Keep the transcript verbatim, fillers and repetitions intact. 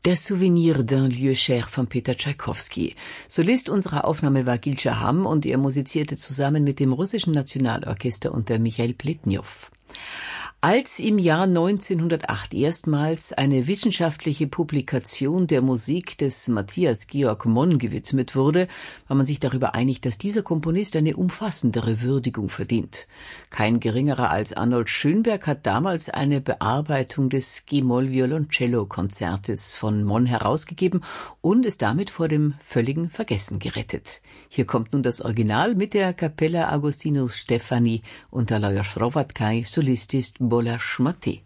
Der Souvenir d'un lieu cher von Peter Tschaikowski. Solist unserer Aufnahme war Gil Shaham und er musizierte zusammen mit dem russischen Nationalorchester unter Michail Pletnjow. Als im Jahr neunzehnhundertacht erstmals eine wissenschaftliche Publikation der Musik des Matthias Georg Monn gewidmet wurde, war man sich darüber einig, dass dieser Komponist eine umfassendere Würdigung verdient. Kein geringerer als Arnold Schönberg hat damals eine Bearbeitung des G-Moll-Violoncello-Konzertes von Monn herausgegeben und es damit vor dem völligen Vergessen gerettet. Hier kommt nun das Original mit der Kapella Agostino Stefani unter Lajos Hrovatkaj, Solist ist Bola Schmati.